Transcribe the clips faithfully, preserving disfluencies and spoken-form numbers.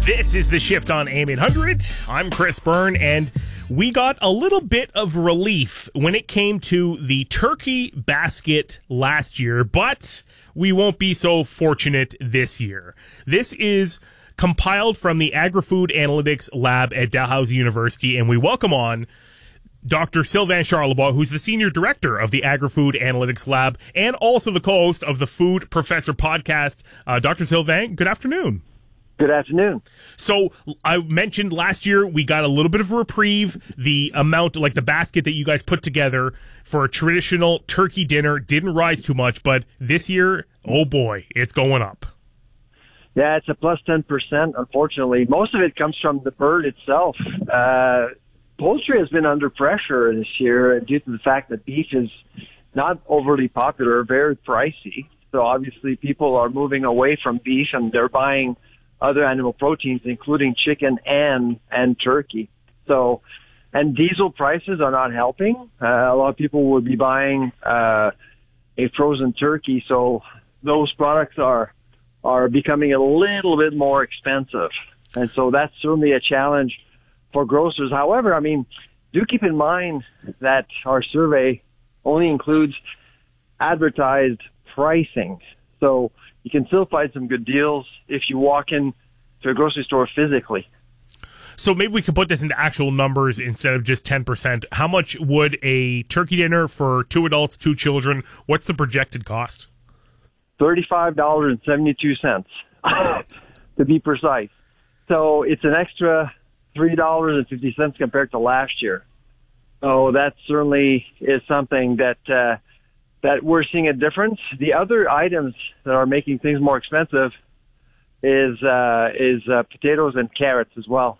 This is The Shift on A M eight hundred. I'm Chris Byrne, and we got a little bit of relief when it came to the turkey basket last year, but we won't be so fortunate this year. This is compiled from the Agri-Food Analytics Lab at Dalhousie University, and we welcome on Doctor Sylvain Charlebois, who's the Senior Director of the Agri-Food Analytics Lab and also the co-host of the Food Professor podcast. Uh, Doctor Sylvain, good afternoon. Good afternoon. So I mentioned last year we got a little bit of a reprieve. The amount, like the basket that you guys put together for a traditional turkey dinner didn't rise too much, but this year, oh boy, it's going up. Yeah, it's a plus ten percent, unfortunately. Most of it comes from the bird itself. Uh, poultry has been under pressure this year due to the fact that beef is not overly popular, very pricey. So obviously people are moving away from beef and they're buying other animal proteins, including chicken and and turkey. So, and diesel prices are not helping. Uh, a lot of people will be buying uh, a frozen turkey, so those products are are becoming a little bit more expensive, and so that's certainly a challenge for grocers. However, I mean, do keep in mind that our survey only includes advertised pricing, so you can still find some good deals if you walk in to a grocery store physically. So maybe we can put this into actual numbers instead of just ten percent. How much would a turkey dinner for two adults, two children, what's the projected cost? thirty-five dollars and seventy-two cents to be precise. So it's an extra three dollars and fifty cents compared to last year. So that certainly is something that uh, that we're seeing a difference. The other items that are making things more expensive is uh, is uh, potatoes and carrots as well.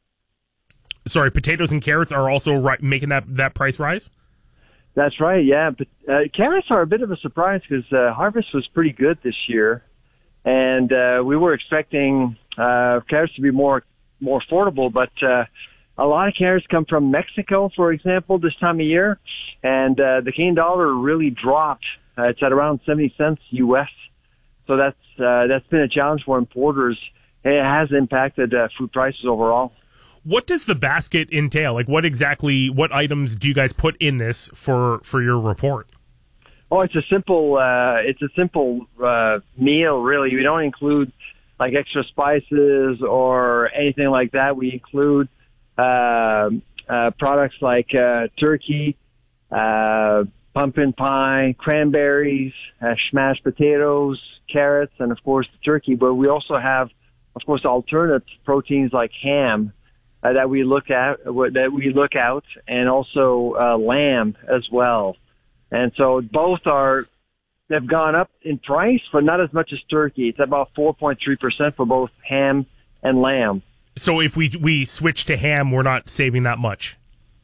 Sorry, potatoes and carrots are also ri- making that, that price rise? That's right, yeah. But uh, carrots are a bit of a surprise because uh, harvest was pretty good this year, and uh, we were expecting uh, carrots to be more more affordable, but uh, a lot of carrots come from Mexico, for example, this time of year, and uh, the Canadian dollar really dropped. Uh, it's at around seventy cents U S, so that's uh, that's been a challenge for importers. It has impacted uh, food prices overall. What does the basket entail? Like, what exactly, what items do you guys put in this for, for your report? Oh, it's a simple, uh, it's a simple uh, meal, really. We don't include like extra spices or anything like that. We include uh, uh, products like uh, turkey, uh, pumpkin pie, cranberries, uh, smashed potatoes, carrots, and of course the turkey. But we also have, of course, alternate proteins like ham uh, that we look at, that we look out, and also uh, lamb as well. And so both are have gone up in price, but not as much as turkey. It's about four point three percent for both ham and lamb. So if we we switch to ham, we're not saving that much?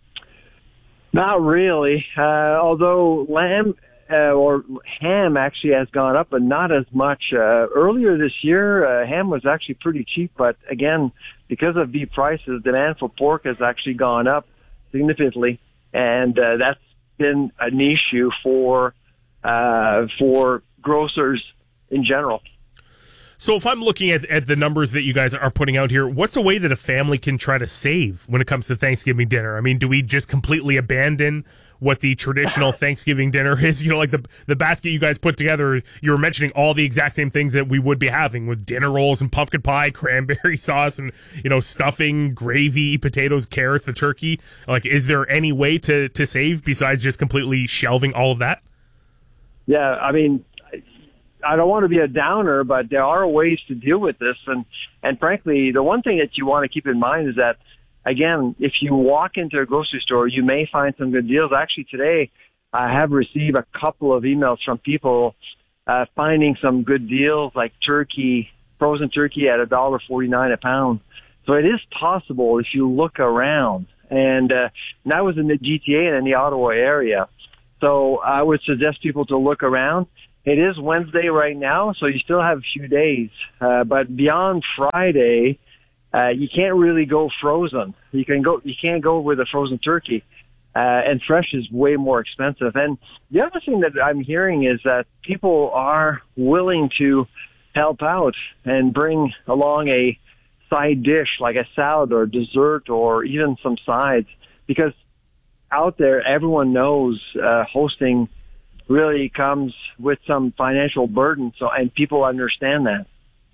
Not really, uh, although lamb uh, or ham actually has gone up, but not as much. Uh, earlier this year, uh, ham was actually pretty cheap, but again, because of beef prices, demand for pork has actually gone up significantly, and uh, that's been an issue for uh, for grocers in general. So if I'm looking at, at the numbers that you guys are putting out here, what's a way that a family can try to save when it comes to Thanksgiving dinner? I mean, do we just completely abandon what the traditional Thanksgiving dinner is? You know, like the the basket you guys put together, you were mentioning all the exact same things that we would be having with dinner rolls and pumpkin pie, cranberry sauce, and, you know, stuffing, gravy, potatoes, carrots, the turkey. Like, is there any way to, to save besides just completely shelving all of that? Yeah, I mean, I don't want to be a downer, but there are ways to deal with this. And, and frankly, the one thing that you want to keep in mind is that, again, if you walk into a grocery store, you may find some good deals. Actually, today, I have received a couple of emails from people uh, finding some good deals, like turkey, frozen turkey at one dollar forty-nine a pound. So it is possible if you look around. And, uh, and that was in the G T A and in the Ottawa area. So I would suggest people to look around. It is Wednesday right now, so you still have a few days. Uh, but beyond Friday, uh, you can't really go frozen. You can go, you can't go with a frozen turkey. Uh, and fresh is way more expensive. And the other thing that I'm hearing is that people are willing to help out and bring along a side dish like a salad or dessert or even some sides, because out there everyone knows uh, hosting really comes with some financial burden. So, and people understand that.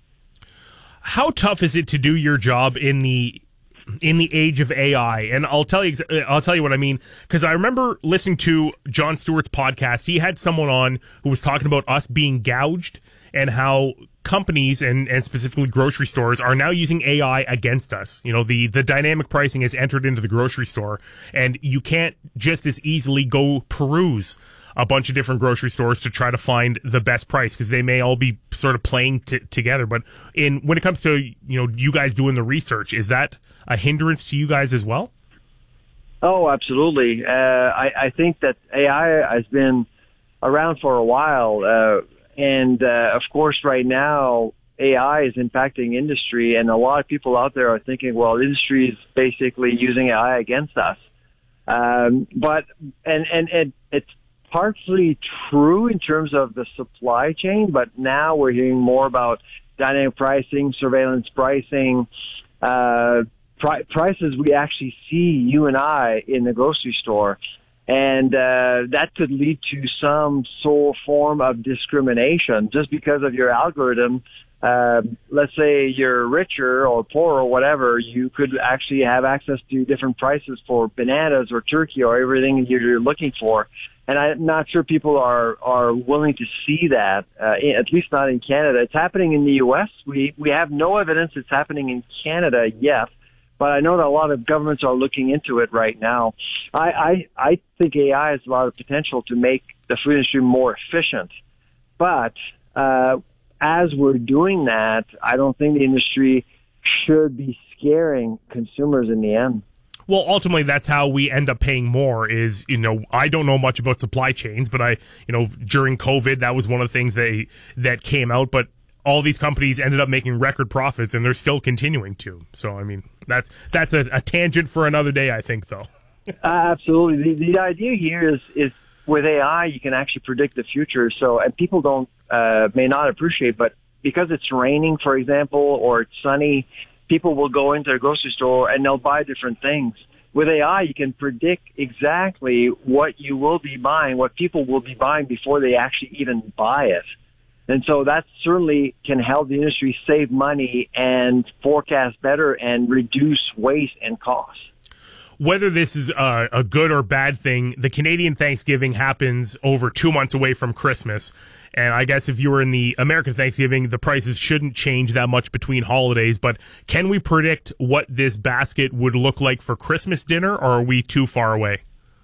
How tough is it to do your job in the in the age of A I? And I'll tell you, I'll tell you what I mean, because I remember listening to Jon Stewart's podcast. He had someone on who was talking about us being gouged and how companies and, and specifically grocery stores are now using A I against us. You know, the, the dynamic pricing has entered into the grocery store, and you can't just as easily go peruse a bunch of different grocery stores to try to find the best price, because they may all be sort of playing t- together. But in when it comes to, you know, you guys doing the research, is that a hindrance to you guys as well? Oh, absolutely. Uh, I, I think that A I has been around for a while. Uh, and, uh, of course, right now, A I is impacting industry, and a lot of people out there are thinking, well, the industry is basically using A I against us. Um, but, and, and, and it's partly true in terms of the supply chain, but now we're hearing more about dynamic pricing, surveillance pricing, uh, pri- prices we actually see, you and I, in the grocery store. And uh, that could lead to some sort of form of discrimination just because of your algorithm. Uh, let's say you're richer or poorer or whatever, you could actually have access to different prices for bananas or turkey or everything you're looking for. And I'm not sure people are, are willing to see that, uh, at least not in Canada. It's happening in the U S. We, we have no evidence it's happening in Canada yet, but I know that a lot of governments are looking into it right now. I, I, I think A I has a lot of potential to make the food industry more efficient. But uh, as we're doing that, I don't think the industry should be scaring consumers in the end. Well, ultimately, that's how we end up paying more is, you know, I don't know much about supply chains, but I, you know, during COVID, that was one of the things they, that came out, but all these companies ended up making record profits, and they're still continuing to. So, I mean, that's that's a, a tangent for another day, I think, though. uh, absolutely. The, the idea here is, is with A I, you can actually predict the future. So, and people don't, uh, may not appreciate, but because it's raining, for example, or it's sunny, people will go into a grocery store and they'll buy different things. With A I, you can predict exactly what you will be buying, what people will be buying before they actually even buy it. And so that certainly can help the industry save money and forecast better and reduce waste and costs. Whether this is a, a good or bad thing, the Canadian Thanksgiving happens over two months away from Christmas. And I guess if you were in the American Thanksgiving, the prices shouldn't change that much between holidays. But can we predict what this basket would look like for Christmas dinner, or are we too far away?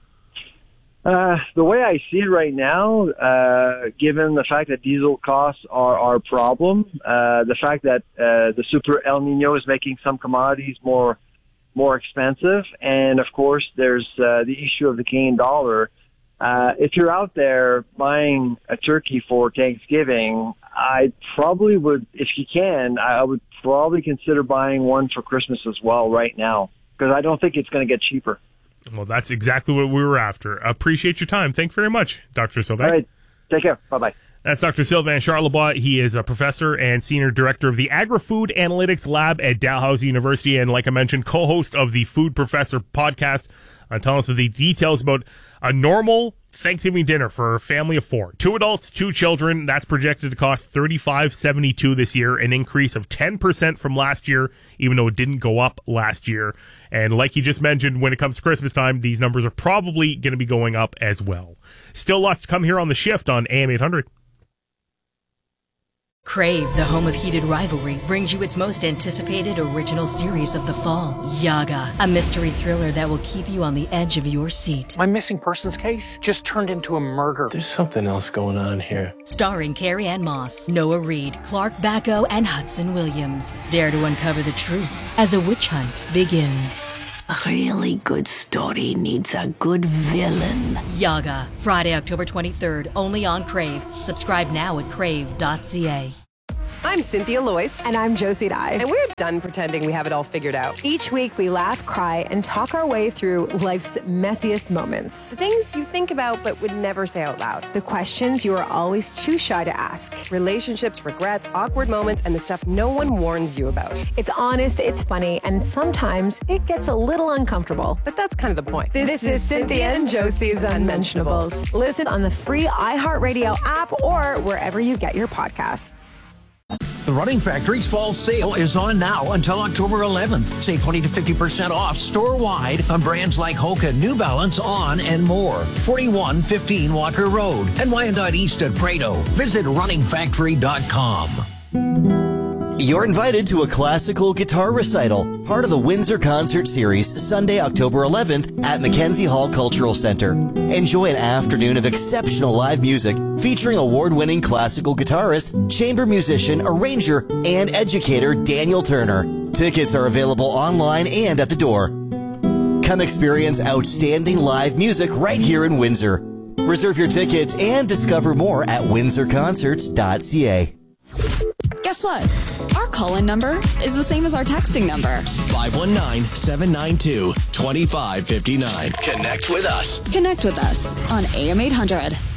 Uh, the way I see it right now, uh, given the fact that diesel costs are our problem, uh, the fact that uh, the super El Nino is making some commodities more more expensive, and of course there's uh, the issue of the Canadian dollar. Uh, if you're out there buying a turkey for Thanksgiving, I probably would, if you can, I would probably consider buying one for Christmas as well right now, because I don't think it's going to get cheaper. Well, that's exactly what we were after. Appreciate your time. Thank you very much, Doctor Sylvain. All right. Take care. Bye-bye. That's Doctor Sylvain Charlebois. He is a professor and senior director of the Agri-Food Analytics Lab at Dalhousie University, and like I mentioned, co-host of the Food Professor podcast. Uh, telling us the details about a normal Thanksgiving dinner for a family of four. Two adults, two children. That's projected to cost thirty-five dollars and seventy-two cents this year, an increase of ten percent from last year, even though it didn't go up last year. And like you just mentioned, when it comes to Christmas time, these numbers are probably going to be going up as well. Still lots to come here on The Shift on A M eight hundred. Crave, the home of heated rivalry, brings you its most anticipated original series of the fall, Yaga, a mystery thriller that will keep you on the edge of your seat. My missing persons case just turned into a murder. There's something else going on here. Starring Carrie Ann Moss, Noah Reid, Clark Bacco, and Hudson Williams. Dare to uncover the truth as a witch hunt begins. A really good story needs a good villain. Yaga, Friday, October twenty-third, only on Crave. Subscribe now at crave dot c a. I'm Cynthia Loyce. And I'm Josie Dye. And we're done pretending we have it all figured out. Each week we laugh, cry, and talk our way through life's messiest moments. The things you think about but would never say out loud. The questions you are always too shy to ask. Relationships, regrets, awkward moments, and the stuff no one warns you about. It's honest, it's funny, and sometimes it gets a little uncomfortable. But that's kind of the point. This, this is, is Cynthia and Josie's Unmentionables. Listen on the free iHeartRadio app or wherever you get your podcasts. The Running Factory's fall sale is on now until October eleventh. Save twenty to fifty percent off store-wide on brands like Hoka, New Balance, On, and more. forty-one fifteen Walker Road and Wyandotte East at Prado. Visit running factory dot com. You're invited to a classical guitar recital, part of the Windsor Concert Series, Sunday, October eleventh at Mackenzie Hall Cultural Center. Enjoy an afternoon of exceptional live music featuring award-winning classical guitarist, chamber musician, arranger, and educator Daniel Turner. Tickets are available online and at the door. Come experience outstanding live music right here in Windsor. Reserve your tickets and discover more at windsor concerts dot c a. Guess what? Our call-in number is the same as our texting number. five one nine, seven nine two, two five five nine. Connect with us. Connect with us on A M eight hundred.